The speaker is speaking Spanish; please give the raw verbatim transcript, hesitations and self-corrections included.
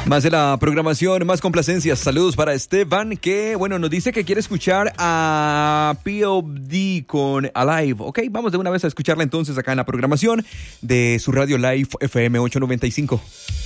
Más de la programación, más complacencias. Saludos para Esteban, que, bueno, nos dice que quiere escuchar a P O D con Alive. Ok, vamos de una vez a escucharla entonces acá en la programación de su radio Live F M ochocientos noventa y cinco.